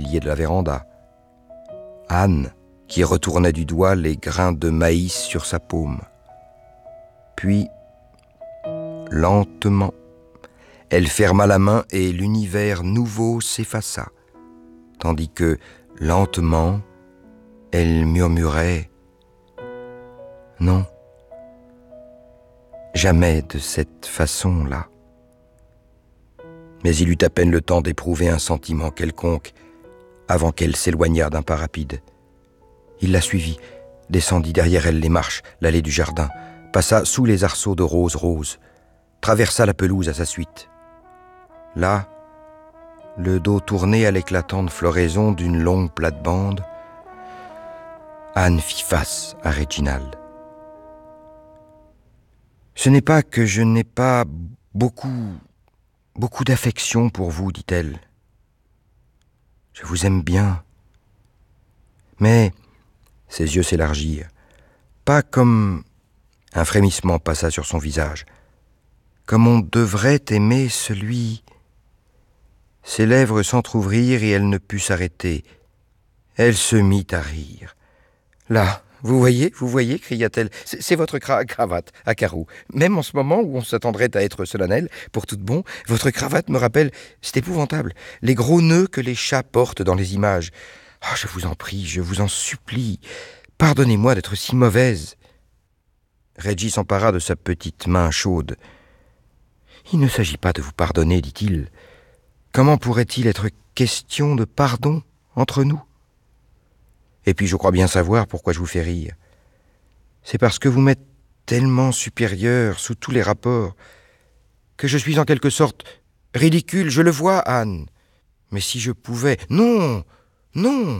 pilier de la véranda. Anne, qui retournait du doigt les grains de maïs sur sa paume. Puis, lentement, elle ferma la main et l'univers nouveau s'effaça, tandis que, lentement, elle murmurait « Non, jamais de cette façon-là. » Mais il eut à peine le temps d'éprouver un sentiment quelconque avant qu'elle s'éloignât d'un pas rapide. Il la suivit, descendit derrière elle les marches, l'allée du jardin, passa sous les arceaux de roses roses, traversa la pelouse à sa suite. Là, le dos tourné à l'éclatante floraison d'une longue plate-bande, Anne fit face à Reginald. « Ce n'est pas que je n'ai pas beaucoup d'affection pour vous, dit-elle. Je vous aime bien. Mais, ses yeux s'élargirent, pas comme un frémissement passa sur son visage, comme on devrait aimer celui... Ses lèvres s'entr'ouvrirent et elle ne put s'arrêter. Elle se mit à rire. « Là, vous voyez, cria-t-elle, c'est votre cravate à carreaux. Même en ce moment où on s'attendrait à être solennel, pour tout de bon, votre cravate me rappelle, c'est épouvantable, les gros nœuds que les chats portent dans les images. Oh, je vous en prie, je vous en supplie, pardonnez-moi d'être si mauvaise. » Reggie s'empara de sa petite main chaude. « Il ne s'agit pas de vous pardonner, dit-il. Comment pourrait-il être question de pardon entre nous ? Et puis je crois bien savoir pourquoi je vous fais rire. C'est parce que vous m'êtes tellement supérieure sous tous les rapports que je suis en quelque sorte ridicule, je le vois, Anne. Mais si je pouvais... Non, non !»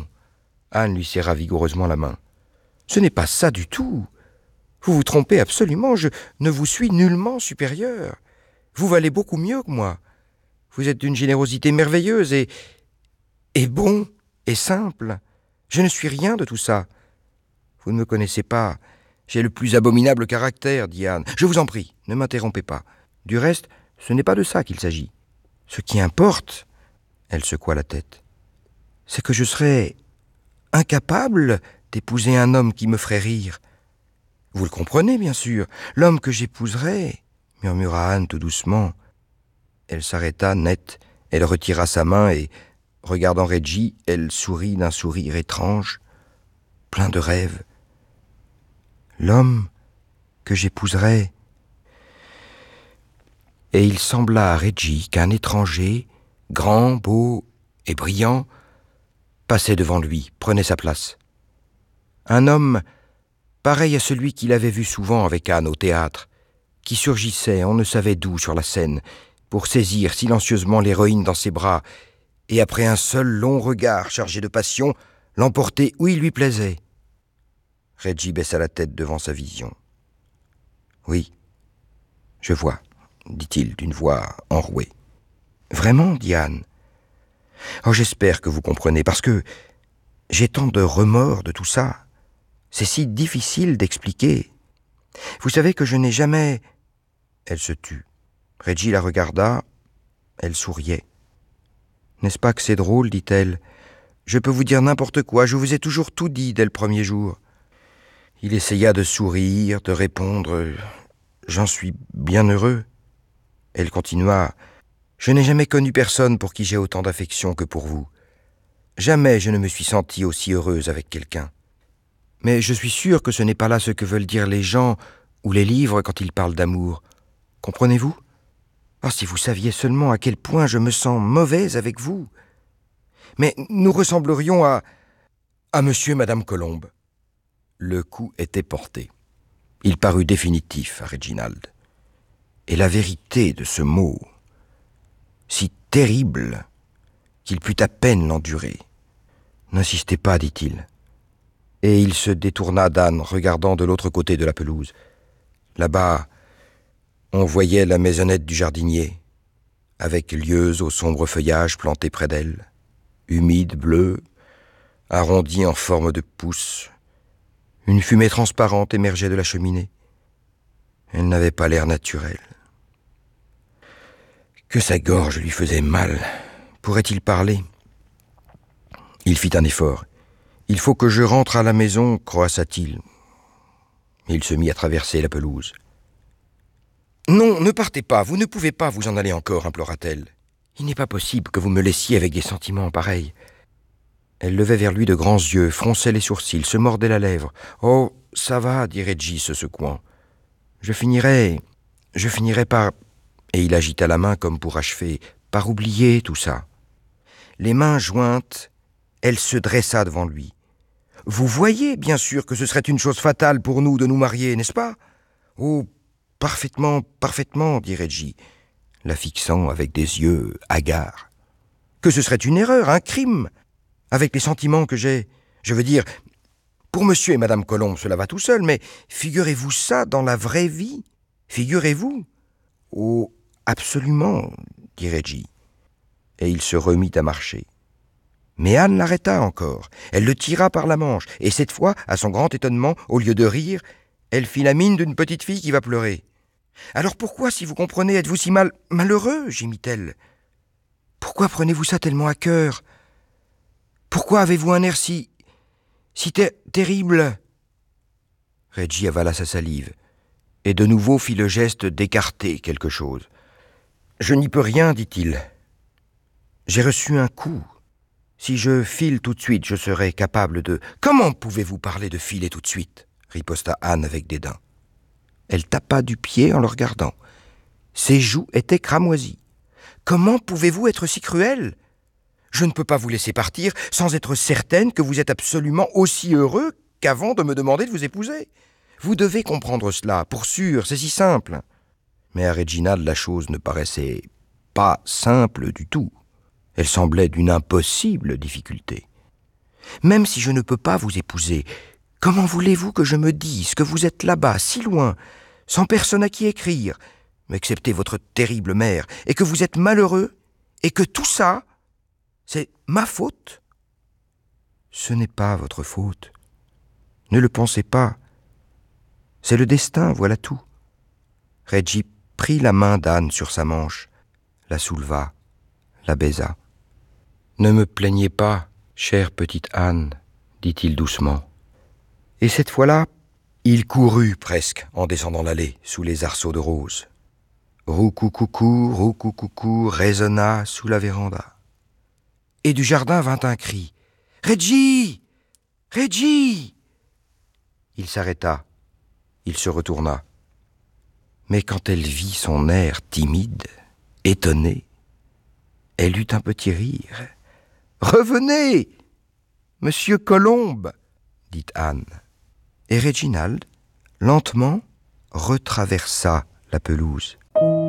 Anne lui serra vigoureusement la main. « Ce n'est pas ça du tout. Vous vous trompez absolument, je ne vous suis nullement supérieure. Vous valez beaucoup mieux que moi. Vous êtes d'une générosité merveilleuse et bon et simple. Je ne suis rien de tout ça. Vous ne me connaissez pas. J'ai le plus abominable caractère, dit Anne. Je vous en prie, ne m'interrompez pas. Du reste, ce n'est pas de ça qu'il s'agit. Ce qui importe, elle secoua la tête, c'est que je serais incapable d'épouser un homme qui me ferait rire. Vous le comprenez, bien sûr. L'homme que j'épouserais, murmura Anne tout doucement. Elle s'arrêta net, elle retira sa main et, regardant Reggie, elle sourit d'un sourire étrange, plein de rêves. L'homme que j'épouserais. Et il sembla à Reggie qu'un étranger, grand, beau et brillant, passait devant lui, prenait sa place. Un homme pareil à celui qu'il avait vu souvent avec Anne au théâtre, qui surgissait on ne savait d'où sur la scène, pour saisir silencieusement l'héroïne dans ses bras, et après un seul long regard chargé de passion, l'emporter où il lui plaisait. Reggie baissa la tête devant sa vision. « Oui, je vois, » dit-il d'une voix enrouée. « Vraiment, dit Anne. Oh, j'espère que vous comprenez, parce que j'ai tant de remords de tout ça. C'est si difficile d'expliquer. Vous savez que je n'ai jamais... » Elle se tut. Reggie la regarda, elle souriait. « N'est-ce pas que c'est drôle, dit-elle. Je peux vous dire n'importe quoi, je vous ai toujours tout dit dès le premier jour. » Il essaya de sourire, de répondre « J'en suis bien heureux. » Elle continua « Je n'ai jamais connu personne pour qui j'ai autant d'affection que pour vous. Jamais je ne me suis sentie aussi heureuse avec quelqu'un. Mais je suis sûre que ce n'est pas là ce que veulent dire les gens ou les livres quand ils parlent d'amour. Comprenez-vous ? Ah, si vous saviez seulement à quel point je me sens mauvaise avec vous. Mais nous ressemblerions à monsieur et madame Colombe. » Le coup était porté. Il parut définitif à Reginald. Et la vérité de ce mot, si terrible qu'il put à peine l'endurer. « N'insistez pas, dit-il. » Et il se détourna d'Anne, regardant de l'autre côté de la pelouse. Là-bas, on voyait la maisonnette du jardinier, avec lieuse au sombre feuillage planté près d'elle, humide, bleue, arrondie en forme de pouce. Une fumée transparente émergeait de la cheminée. Elle n'avait pas l'air naturel. Que sa gorge lui faisait mal. Pourrait-il parler ? Il fit un effort. « Il faut que je rentre à la maison, croassa-t-il. » Et il se mit à traverser la pelouse. « Non, ne partez pas, vous ne pouvez pas vous en aller encore, implora-t-elle. Il n'est pas possible que vous me laissiez avec des sentiments pareils. » Elle levait vers lui de grands yeux, fronçait les sourcils, se mordait la lèvre. « Oh, ça va, dit Reggie, se secouant. Je finirai par... » Et il agita la main comme pour achever, par oublier tout ça. Les mains jointes, elle se dressa devant lui. « Vous voyez, bien sûr, que ce serait une chose fatale pour nous de nous marier, n'est-ce pas ? » ?»« Oh, parfaitement, parfaitement, dit Reggie, la fixant avec des yeux hagards. « Que ce serait une erreur, un crime, avec les sentiments que j'ai. Je veux dire, pour monsieur et madame Colombe, cela va tout seul, mais figurez-vous ça dans la vraie vie, figurez-vous. »« Oh, absolument, dit Reggie. » Et il se remit à marcher. Mais Anne l'arrêta encore. Elle le tira par la manche, et cette fois, à son grand étonnement, au lieu de rire, elle fit la mine d'une petite fille qui va pleurer. « Alors pourquoi, si vous comprenez, êtes-vous si malheureux ?» gémit-elle. « Pourquoi prenez-vous ça tellement à cœur ? Pourquoi avez-vous un air si terrible ?» Reggie avala sa salive, et de nouveau fit le geste d'écarter quelque chose. « Je n'y peux rien, dit-il. J'ai reçu un coup. Si je file tout de suite, je serai capable de... »« Comment pouvez-vous parler de filer tout de suite ?» riposta Anne avec dédain. Elle tapa du pied en le regardant. Ses joues étaient cramoisies. « Comment pouvez-vous être si cruel ? Je ne peux pas vous laisser partir sans être certaine que vous êtes absolument aussi heureux qu'avant de me demander de vous épouser. Vous devez comprendre cela, pour sûr, c'est si simple. » Mais à Reginald, la chose ne paraissait pas simple du tout. Elle semblait d'une impossible difficulté. « Même si je ne peux pas vous épouser, comment voulez-vous que je me dise que vous êtes là-bas, si loin, sans personne à qui écrire, excepté votre terrible mère, et que vous êtes malheureux, et que tout ça, c'est ma faute ? Ce n'est pas votre faute. Ne le pensez pas. C'est le destin, voilà tout. » Reggie prit la main d'Anne sur sa manche, la souleva, la baisa. « Ne me plaignez pas, chère petite Anne, dit-il doucement. Et cette fois-là, il courut presque en descendant l'allée sous les arceaux de roses. Roucou-coucou résonna sous la véranda. Et du jardin vint un cri. « Reggie ! Reggie !» Il s'arrêta. Il se retourna. Mais quand elle vit son air timide, étonné, elle eut un petit rire. « Revenez, monsieur Colombe !» dit Anne. Et Reginald, lentement, retraversa la pelouse.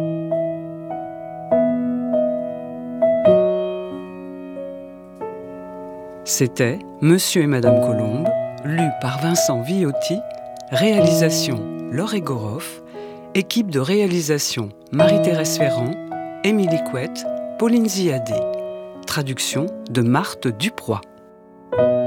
C'était Monsieur et Madame Colombe, lu par Vincent Viotti, réalisation Laure Goroff, équipe de réalisation Marie-Thérèse Ferrand, Émilie Couette, Pauline Ziadé, traduction de Marthe Duproy.